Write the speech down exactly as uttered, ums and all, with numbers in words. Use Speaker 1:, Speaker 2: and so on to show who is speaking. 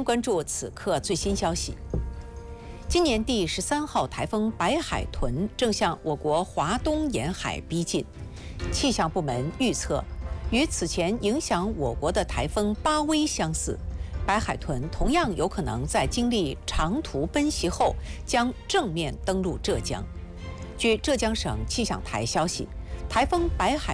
Speaker 1: 关注此刻最新消息。今年第十三号台风白海豚正向我国华东沿海逼近，气象部门预测，与此前影响我国的台风巴威相似，白海豚同样有可能在经历长途奔袭后，将正面登陆浙江。据浙江省气象台消息，台风白海